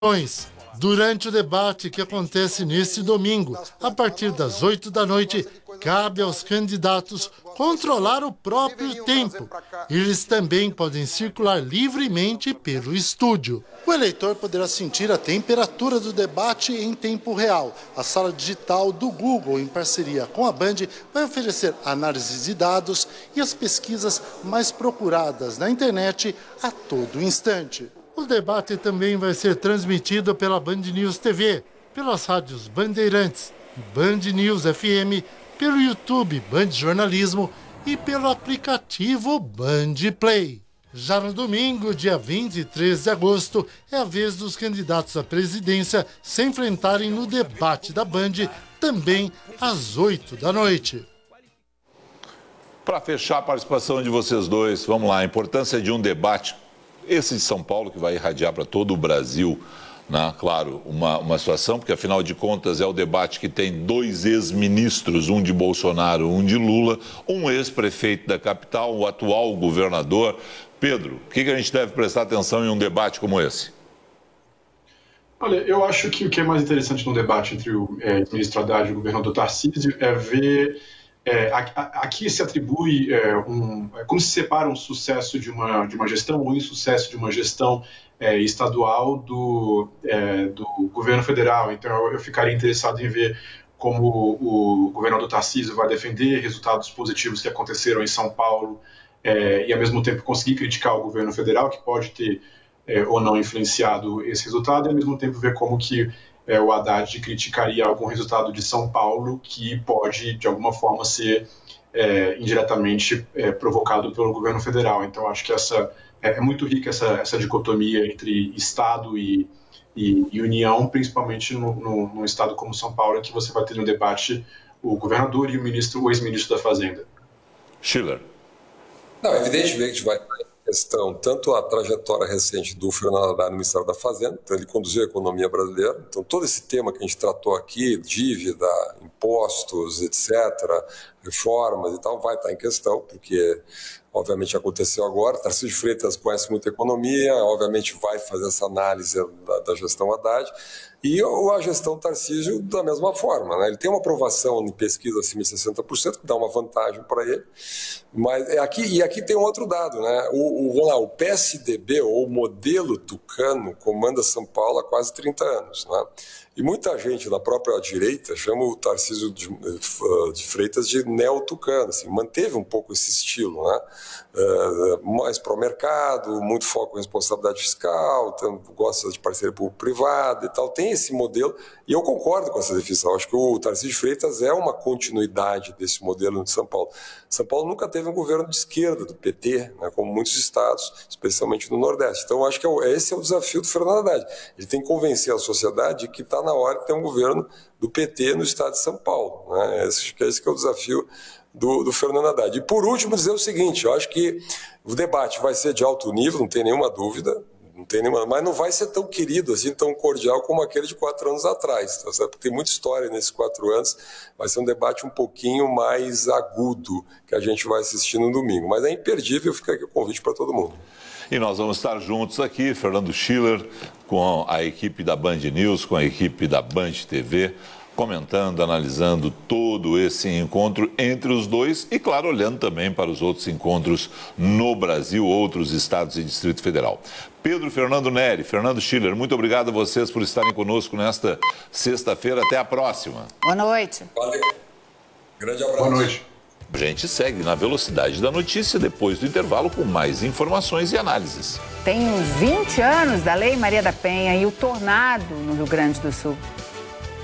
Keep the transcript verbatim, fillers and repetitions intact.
Durante o debate que acontece neste domingo, a partir das oito da noite, cabe aos candidatos controlar o próprio tempo. Eles também podem circular livremente pelo estúdio. O eleitor poderá sentir a temperatura do debate em tempo real. A sala digital do Google, em parceria com a Band, vai oferecer análise de dados e as pesquisas mais procuradas na internet a todo instante. O debate também vai ser transmitido pela Band News T V, pelas rádios Bandeirantes, Band News F M, pelo YouTube Band Jornalismo e pelo aplicativo Band Play. Já no domingo, dia vinte e três de agosto, é a vez dos candidatos à presidência se enfrentarem no debate da Band, também às oito da noite. Para fechar a participação de vocês dois, vamos lá, a importância de um debate. Esse de São Paulo, que vai irradiar para todo o Brasil, né? Claro, uma, uma situação, porque afinal de contas é o debate que tem dois ex-ministros, um de Bolsonaro, um de Lula, um ex-prefeito da capital, o atual governador. Pedro, o que, que a gente deve prestar atenção em um debate como esse? Olha, eu acho que o que é mais interessante no debate entre o é, ministro Haddad e o governador Tarcísio é ver... É, aqui se atribui é, um, como se separa um sucesso de uma, de uma gestão, um insucesso de uma gestão é, estadual do, é, do governo federal. Então eu, eu ficaria interessado em ver como o, o governador Tarcísio vai defender resultados positivos que aconteceram em São Paulo é, e ao mesmo tempo conseguir criticar o governo federal, que pode ter é, ou não influenciado esse resultado, e ao mesmo tempo ver como que É, o Haddad criticaria algum resultado de São Paulo que pode, de alguma forma, ser é, indiretamente é, provocado pelo governo federal. Então, acho que essa, é, é muito rica essa, essa dicotomia entre Estado e, e, e União, principalmente no, no, num estado como São Paulo, em que você vai ter no debate o governador e o, ministro, o ex-ministro da Fazenda. Schiller. Não, evidentemente vai estar em questão tanto a trajetória recente do Fernando Haddad no Ministério da Fazenda, então ele conduziu a economia brasileira, então todo esse tema que a gente tratou aqui, dívida, impostos, etcétera, reformas e tal, vai estar em questão, porque obviamente aconteceu agora. Tarcísio de Freitas conhece muito a economia, obviamente vai fazer essa análise da, da gestão Haddad, e a gestão Tarcísio da mesma forma, né? Ele tem uma aprovação em pesquisa acima de sessenta por cento, que dá uma vantagem para ele, mas é aqui, e aqui tem um outro dado, né? O, o, vamos lá, o P S D B, ou o modelo tucano, comanda São Paulo há quase trinta anos, né? E muita gente da própria direita chama o Tarcísio de, de Freitas de neo-tucano, assim, manteve um pouco esse estilo, né? Uh, mais pró-mercado, muito foco em responsabilidade fiscal, então, gosta de parceria público-privada e tal, tem esse modelo, e eu concordo com essa definição. Acho que o Tarcísio de Freitas é uma continuidade desse modelo de São Paulo. São Paulo nunca teve um governo de esquerda, do P T, né, como muitos estados, especialmente no Nordeste. Então, acho que é, esse é o desafio do Fernando Haddad. Ele tem que convencer a sociedade que está na hora de ter um governo do P T no estado de São Paulo, né? Esse, esse que é o desafio do, do Fernando Haddad. E, por último, dizer o seguinte, eu acho que o debate vai ser de alto nível, não tem nenhuma dúvida, não tem nenhuma, mas não vai ser tão querido, assim, tão cordial como aquele de quatro anos atrás, tá certo? Porque tem muita história nesses quatro anos, vai ser um debate um pouquinho mais agudo que a gente vai assistir no domingo. Mas é imperdível, fica aqui o convite para todo mundo. E nós vamos estar juntos aqui, Fernando Schiller, com a equipe da Band News, com a equipe da Band T V, comentando, analisando todo esse encontro entre os dois e, claro, olhando também para os outros encontros no Brasil, outros estados e Distrito Federal. Pedro Fernando Neri, Fernando Schiller, muito obrigado a vocês por estarem conosco nesta sexta-feira. Até a próxima. Boa noite. Valeu. Grande abraço. Boa noite. A gente segue na velocidade da notícia depois do intervalo com mais informações e análises. Tem uns vinte anos da Lei Maria da Penha e o tornado no Rio Grande do Sul.